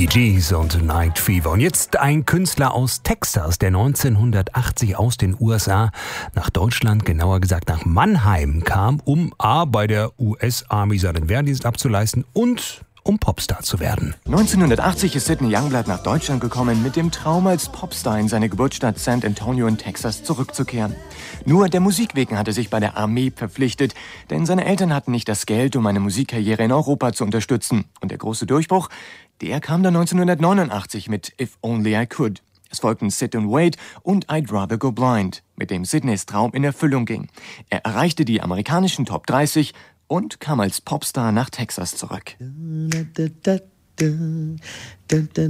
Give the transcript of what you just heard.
Bee Gees und Night Fever. Und jetzt ein Künstler aus Texas, der 1980 aus den USA nach Deutschland, genauer gesagt nach Mannheim kam, um bei der US-Army seinen Wehrdienst abzuleisten und um Popstar zu werden. 1980 ist Sidney Youngblood nach Deutschland gekommen, mit dem Traum, als Popstar in seine Geburtsstadt San Antonio in Texas zurückzukehren. Nur der Musik wegen hat er sich bei der Armee verpflichtet, denn seine Eltern hatten nicht das Geld, um eine Musikkarriere in Europa zu unterstützen. Und der große Durchbruch, der kam dann 1989 mit If Only I Could. Es folgten Sid and Wade und I'd Rather Go Blind, mit dem Sidneys Traum in Erfüllung ging. Er erreichte die amerikanischen Top 30 und kam als Popstar nach Texas zurück.